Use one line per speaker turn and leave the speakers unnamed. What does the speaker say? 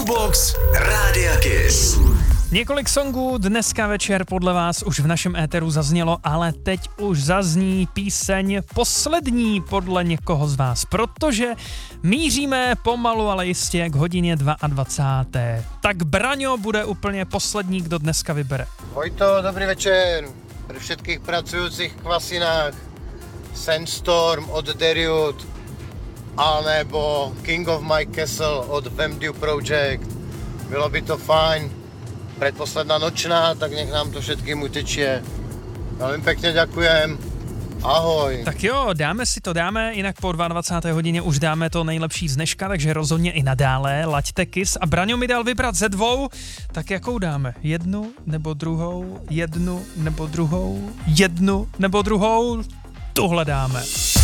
Jukebox Rádia Kiss.
Několik songů dneska večer podle vás už v našem éteru zaznělo, ale teď už zazní píseň poslední podle někoho z vás, protože míříme pomalu, ale jistě k hodině 22. Tak Braňo bude úplně poslední, kdo dneska vybere.
Vojto, dobrý večer. Pre všetkých pracujúcich kvasinách Sandstorm od Deriut alebo King of My Castle od Vamdew Project. Bylo by to fajn. Predposledná nočná, tak nech nám to všetkým utečie. Veľmi pekne ďakujem. Ahoj.
Tak jo, dáme si to, jinak po 22. hodině už dáme to nejlepší z dneška, takže rozhodně i nadále, laďte Kiss. A Braňo mi dal vybrat ze dvou, tak jakou dáme? Jednu nebo druhou? Jednu nebo druhou? Jednu nebo druhou? Tuhle dáme.